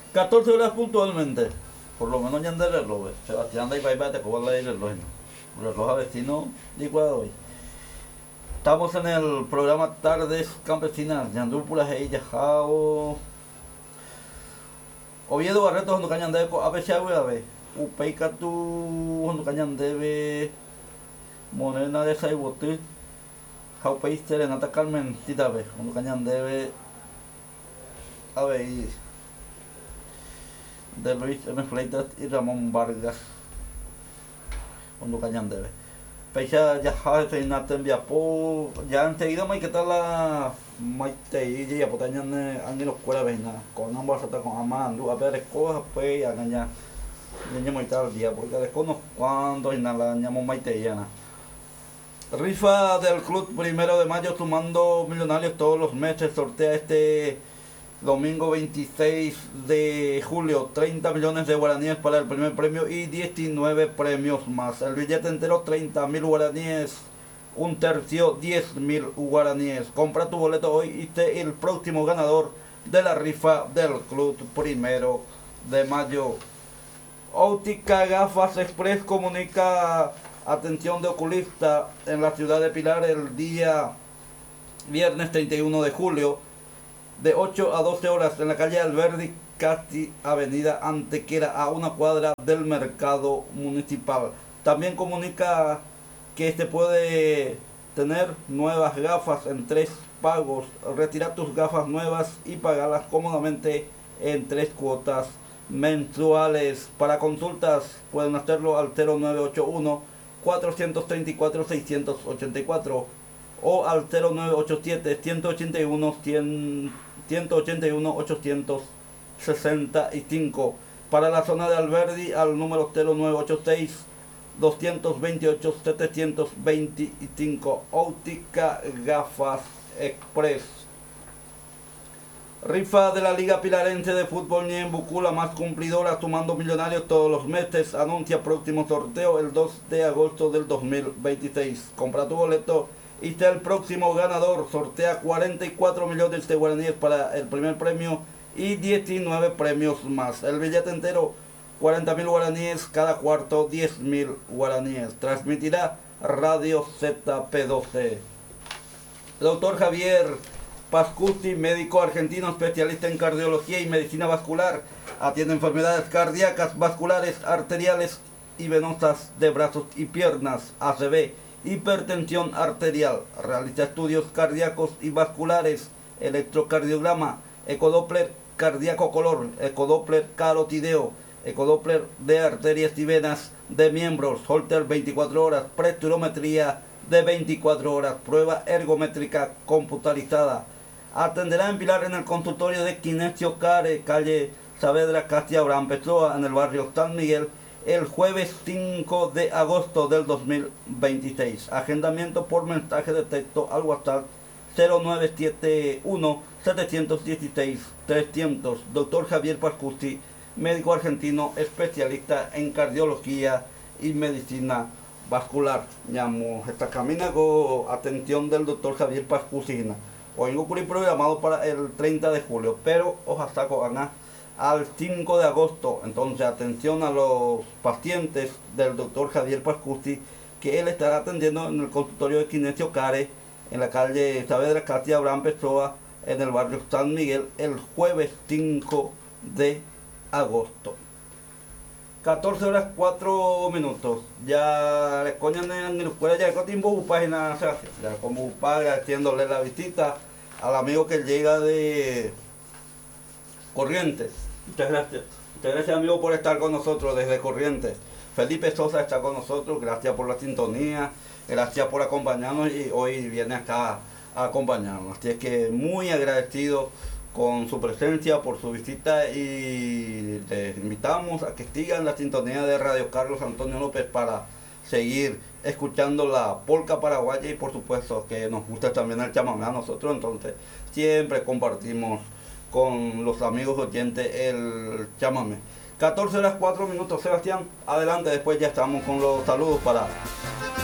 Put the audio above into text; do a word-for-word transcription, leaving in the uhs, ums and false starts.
catorce horas puntualmente. Por lo menos ya anda el reloj. eh. Sebastián anda y va y va, te cobra el reloj. ¿no? El reloj a vecino, digo hoy. Estamos en el programa Tardes Campesinas. Yandúpula, Heya, Jao. Oviedo Barreto, Hondo Cañandebe, Abe Chagüe, Abe. Upeica tu, Hondo Cañandebe. Morena de Saibotí. Jaupei Serenata Carmen, Titabe. Hondo Cañandebe. Abe y. De Luis M. Fleitas y Ramón Vargas. Hondo Cañandebe. Pecha ya hace nata en Viapo, ya enseguida me quita la maite y ya pues tañan en los escuela veina con ambas hasta con amando a ver escojas pues ya ya ya muy tal día porque desconozco cuando y nada llamo maite ya na. Rifa del club primero de mayo sumando millonarios todos los meses, sortea este domingo veintiséis de julio, treinta millones de guaraníes para el primer premio y diecinueve premios más. El billete entero treinta mil guaraníes, un tercio diez mil guaraníes. Compra tu boleto hoy y sé el próximo ganador de la rifa del club primero de mayo. Óptica Gafas Express comunica atención de oculista en la ciudad de Pilar el día viernes treinta y uno de julio. De ocho a doce horas en la calle Alberdi, Casti, avenida Antequera, a una cuadra del mercado municipal. También comunica que este puede tener nuevas gafas en tres pagos. Retira tus gafas nuevas y pagarlas cómodamente en tres cuotas mensuales. Para consultas pueden hacerlo al cero nueve ocho uno, cuatro tres cuatro, seis ocho cuatro o al cero nueve ocho siete, uno ocho uno, cien, ciento ochenta y uno, ochocientos sesenta y cinco. Para la zona de Alberdi al número cero nueve ocho seis, dos dos ocho, siete dos cinco. Óptica Gafas Express. Rifa de la Liga Pilarense de Fútbol Ñembucú, la más cumplidora, sumando millonarios todos los meses. Anuncia próximo sorteo el dos de agosto del dos mil veintiséis. Compra tu boleto y sea el próximo ganador. Sortea cuarenta y cuatro millones de guaraníes para el primer premio y diecinueve premios más. El billete entero cuarenta mil guaraníes, cada cuarto diez mil guaraníes. Transmitirá Radio Z P doce. Doctor Javier Pascuti, médico argentino especialista en cardiología y medicina vascular. Atiende enfermedades cardíacas, vasculares, arteriales y venosas de brazos y piernas, A C V, hipertensión arterial. Realiza estudios cardíacos y vasculares, electrocardiograma, ecodoppler cardíaco color, ecodoppler carotideo, ecodoppler de arterias y venas de miembros, Holter veinticuatro horas, presturometría de veinticuatro horas, prueba ergométrica computarizada. Atenderá en Pilar en el consultorio de Kinesio Care, calle Saavedra, Castilla Abraham Pessoa, en el barrio San Miguel, el jueves cinco de agosto del dos mil veintiséis. Agendamiento por mensaje de texto al WhatsApp cero nueve siete uno, siete uno seis, trescientos. Doctor Javier Pascuti, médico argentino especialista en cardiología y medicina vascular. Llamo esta camina con atención del doctor Javier Pascuti. Hoy no ocurrió programado para el treinta de julio, pero os saco ganar al cinco de agosto. Entonces atención a los pacientes del doctor Javier Pascuti, que él estará atendiendo en el consultorio de Kinesio Care, en la calle Saavedra, Castilla Abraham Pessoa, en el barrio San Miguel, el jueves cinco de agosto. catorce horas cuatro minutos. Ya les coñan en la escuela, ya con tiempo página, ya como padre haciéndole la visita al amigo que llega de Corrientes. Muchas gracias. Muchas gracias, amigo, por estar con nosotros desde Corrientes. Felipe Sosa está con nosotros, gracias por la sintonía, gracias por acompañarnos y hoy viene acá a acompañarnos. Así es que muy agradecido con su presencia, por su visita, y les invitamos a que sigan la sintonía de Radio Carlos Antonio López para seguir escuchando la polca paraguaya y por supuesto que nos gusta también el chamamé a nosotros, entonces siempre compartimos con los amigos oyentes el chamamé. catorce horas cuatro minutos, Sebastián, adelante, después ya estamos con los saludos para